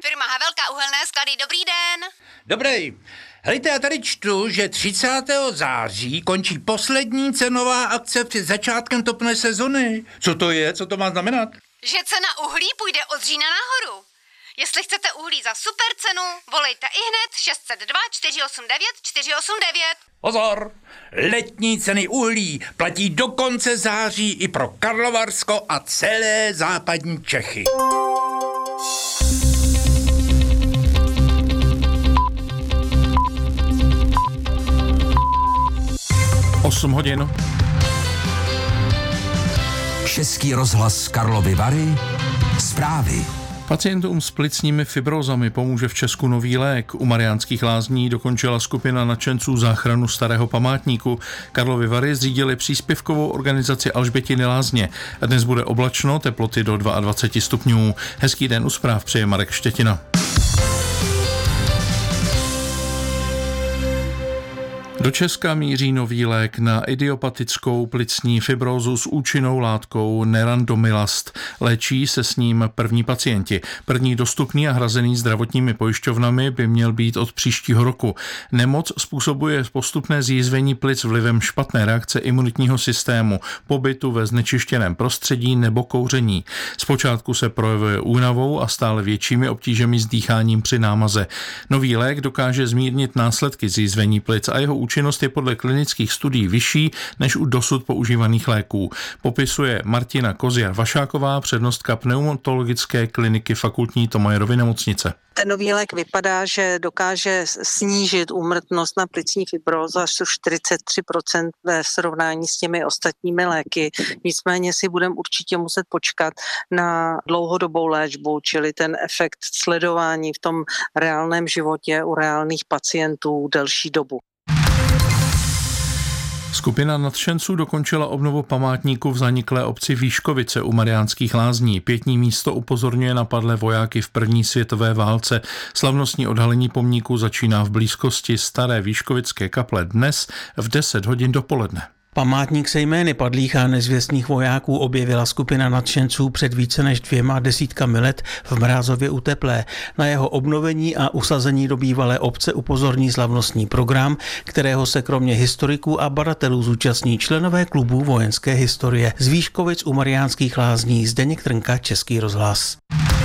Firma Havelka uhelné sklady, dobrý den. Dobrý. Hejte, já tady čtu, že 30. září končí poslední cenová akce před začátkem topné sezony. Co to je? Co to má znamenat? Že cena uhlí půjde od října nahoru. Jestli chcete uhlí za super cenu, volejte ihned 602 489 489. Pozor! Letní ceny uhlí platí do konce září i pro Karlovarsko a celé západní Čechy. Osm hodin. Český rozhlas Karlovy Vary. Zprávy. Pacientům s plicními fibrózami pomůže v Česku nový lék. U Mariánských Lázní dokončila skupina nadšenců záchranu starého památníku. Karlovy Vary zřídili příspěvkovou organizaci Alžbětiny Lázně. Dnes bude oblačno, teploty do 22 stupňů. Hezký den u zpráv přeje Marek Štětina. Do Česka míří nový lék na idiopatickou plicní fibrózu s účinnou látkou nerandomilast. Léčí se s ním první pacienti. První dostupný a hrazený zdravotními pojišťovnami by měl být od příštího roku. Nemoc způsobuje postupné zjízvení plic vlivem špatné reakce imunitního systému, pobytu ve znečištěném prostředí nebo kouření. Zpočátku se projevuje únavou a stále většími obtížemi s dýcháním při námaze. Nový lék dokáže zmírnit následky zjízvení plic a jeho účinnost je podle klinických studií vyšší než u dosud používaných léků. Popisuje Martina Koziar-Vašáková, přednostka pneumologické kliniky Fakultní Thomayerovy nemocnice. Ten nový lék vypadá, že dokáže snížit úmrtnost na plicní fibrózu až 43% ve srovnání s těmi ostatními léky. Nicméně si budeme určitě muset počkat na dlouhodobou léčbu, čili ten efekt sledování v tom reálném životě u reálných pacientů delší dobu. Skupina nadšenců dokončila obnovu památníku v zaniklé obci Výškovice u Mariánských Lázní. Pietní místo upozorňuje na padlé vojáky v první světové válce. Slavnostní odhalení pomníku začíná v blízkosti staré výškovické kaple dnes v 10 hodin dopoledne. Památník se jmény padlých a nezvěstných vojáků objevila skupina nadšenců před více než 2 let v Mrázově u Teplé. Na jeho obnovení a usazení do bývalé obce upozorní slavnostní program, kterého se kromě historiků a badatelů zúčastní členové klubu vojenské historie. Z Výškovic u Mariánských Lázní Zdeněk Trnka, Český rozhlas.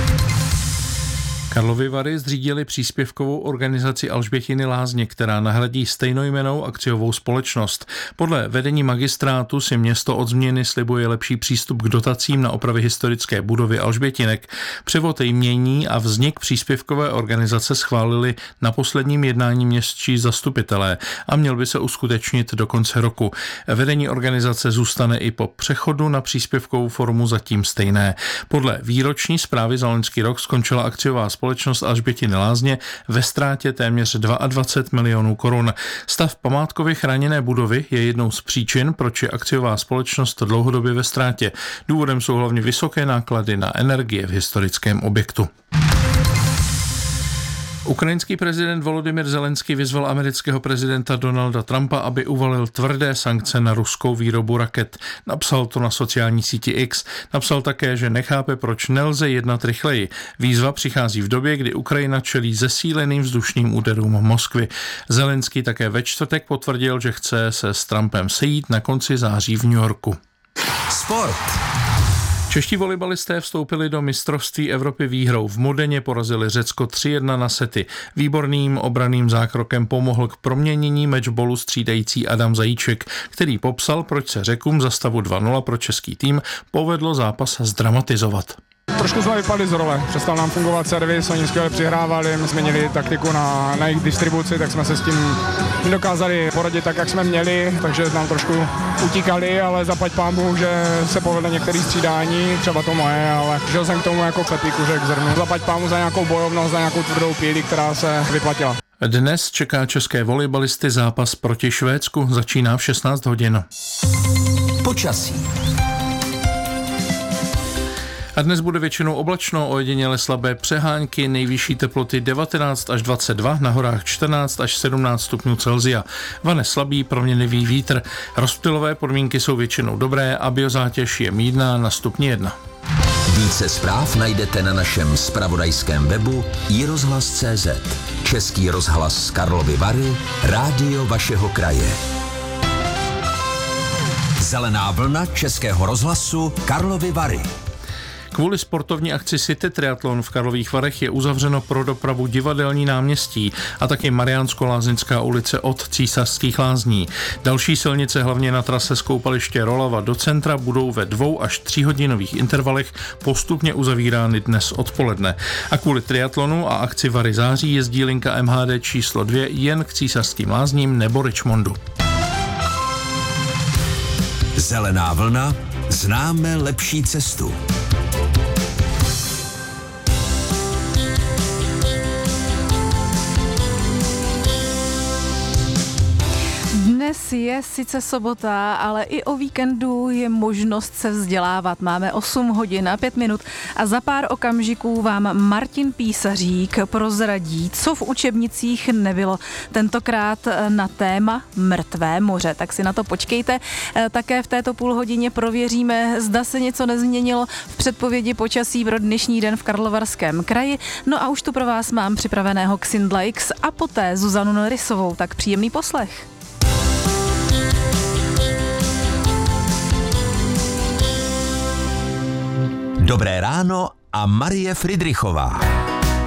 Karlovy Vary zřídili příspěvkovou organizaci Alžbětiny Lázně, která nahradí stejnojmennou akciovou společnost. Podle vedení magistrátu si město od změny slibuje lepší přístup k dotacím na opravy historické budovy Alžbětinek. Převod jmění a vznik příspěvkové organizace schválili na posledním jednání městští zastupitelé a měl by se uskutečnit do konce roku. Vedení organizace zůstane i po přechodu na příspěvkovou formu zatím stejné. Podle výroční zprávy za loňský rok skončila akciová společnost Alžbětiny Lázně ve ztrátě téměř 22 milionů korun. Stav památkově chráněné budovy je jednou z příčin, proč je akciová společnost dlouhodobě ve ztrátě. Důvodem jsou hlavně vysoké náklady na energie v historickém objektu. Ukrajinský prezident Volodymyr Zelenský vyzval amerického prezidenta Donalda Trumpa, aby uvalil tvrdé sankce na ruskou výrobu raket. Napsal to na sociální síti X. Napsal také, že nechápe, proč nelze jednat rychleji. Výzva přichází v době, kdy Ukrajina čelí zesíleným vzdušným úderům Moskvy. Zelenský také ve čtvrtek potvrdil, že chce se s Trumpem sejít na konci září v New Yorku. Sport. Čeští volejbalisté vstoupili do mistrovství Evropy výhrou. V Modeně porazili Řecko 3-1 na sety. Výborným obranným zákrokem pomohl k proměnění matchballu střídající Adam Zajíček, který popsal, proč se Řekům za stavu 2-0 pro český tým povedlo zápas zdramatizovat. Trošku jsme vypadli z role, přestal nám fungovat servis, oni skvěle přihrávali, my jsme měli taktiku na jejich distribuci, tak jsme se s tím nedokázali poradit tak, jak jsme měli, takže nám trošku utíkali, ale zaplať pánbůh, že se povedlo některé střídání, třeba to moje, ale žil jsem k tomu jako Pepíku, že k zrnu. Zaplať pánbůh za nějakou bojovnost, za nějakou tvrdou píli, která se vyplatila. Dnes čeká české volejbalisty zápas proti Švédsku, začíná v 16 hodin. Počasí. A dnes bude většinou oblačno, ojediněle slabé přehánky, nejvyšší teploty 19 až 22, na horách 14 až 17 stupňů Celsia. Vane slabý proměnlivý vítr. Rozptylové podmínky jsou většinou dobré a biozátěž je mírná na stupni 1. Více zpráv najdete na našem zpravodajském webu iRozhlas.cz. Český rozhlas Karlovy Vary, rádio vašeho kraje. Zelená vlna Českého rozhlasu Karlovy Vary. Kvůli sportovní akci City Triathlon v Karlových Varech je uzavřeno pro dopravu Divadelní náměstí a taky Mariánsko-Lázeňská ulice od Císařských lázní. Další silnice, hlavně na trase z koupaliště Rolava do centra, budou ve 2 až 3 hodinových intervalech postupně uzavírány dnes odpoledne. A kvůli triatlonu a akci Vary září jezdí linka MHD číslo 2 jen k Císařským lázním nebo Richmondu. Zelená vlna, známe lepší cestu. Dnes je sice sobota, ale i o víkendu je možnost se vzdělávat. Máme 8 hodin a 5 minut a za pár okamžiků vám Martin Písařík prozradí, co v učebnicích nebylo. Tentokrát na téma Mrtvé moře, tak si na to počkejte. Také v této půlhodině prověříme, zda se něco nezměnilo v předpovědi počasí pro dnešní den v Karlovarském kraji. No a už tu pro vás mám připraveného Xindla X a poté Zuzanu Norrisovou, tak příjemný poslech. Dobré ráno a Marie Fridrichová.